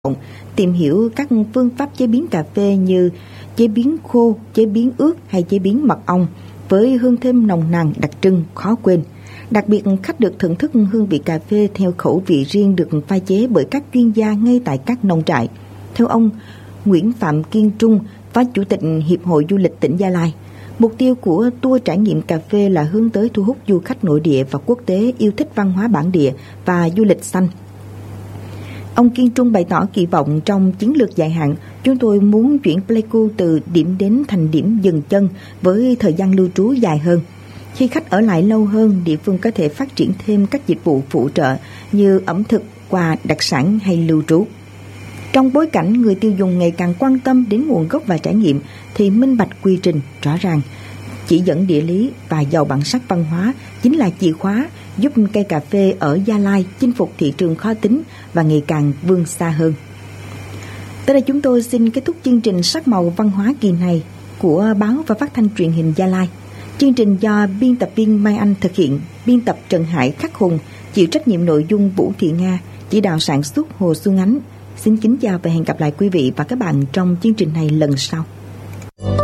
tìm hiểu các phương pháp chế biến cà phê như chế biến khô, chế biến ướt hay chế biến mật ong với hương thơm nồng nàn đặc trưng khó quên. Đặc biệt, khách được thưởng thức hương vị cà phê theo khẩu vị riêng được pha chế bởi các chuyên gia ngay tại các nông trại. Theo ông Nguyễn Phạm Kiên Trung, Phó Chủ tịch Hiệp hội Du lịch tỉnh Gia Lai, mục tiêu của tour trải nghiệm cà phê là hướng tới thu hút du khách nội địa và quốc tế yêu thích văn hóa bản địa và du lịch xanh. Ông Kiên Trung bày tỏ kỳ vọng trong chiến lược dài hạn, chúng tôi muốn chuyển Pleiku từ điểm đến thành điểm dừng chân với thời gian lưu trú dài hơn. Khi khách ở lại lâu hơn, địa phương có thể phát triển thêm các dịch vụ phụ trợ như ẩm thực, quà, đặc sản hay lưu trú. Trong bối cảnh người tiêu dùng ngày càng quan tâm đến nguồn gốc và trải nghiệm, thì minh bạch quy trình, rõ ràng, chỉ dẫn địa lý và giàu bản sắc văn hóa chính là chìa khóa giúp cây cà phê ở Gia Lai chinh phục thị trường khó tính và ngày càng vươn xa hơn. Tới đây chúng tôi xin kết thúc chương trình Sắc màu văn hóa kỳ này của Báo và Phát thanh Truyền hình Gia Lai. Chương trình do biên tập viên Mai Anh thực hiện, biên tập Trần Hải Khắc Hùng, chịu trách nhiệm nội dung Vũ Thị Nga, chỉ đạo sản xuất Hồ Xuân Ánh. Xin kính chào và hẹn gặp lại quý vị và các bạn trong chương trình này lần sau.